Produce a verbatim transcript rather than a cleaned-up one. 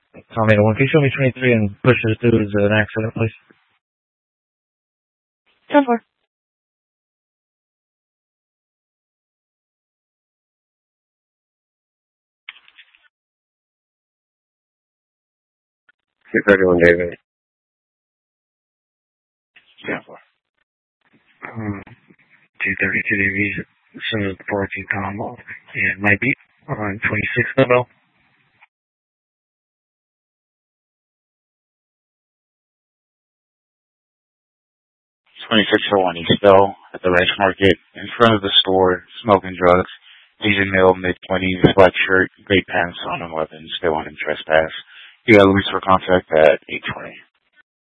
Tommy, one, can you show me twenty-three and push this dude as an accident, please? ten four. six thirty-one, David. ten four. Um, two thirty-two degrees, so fourteen combo, and my beat on twenty-six level. twenty-six oh one East Bell at the Ranch Market, in front of the store, smoking drugs, Asian male, mid-twenties, black shirt, gray pants, on and weapons, still on him trespass. You got Luis for contact at eight twenty.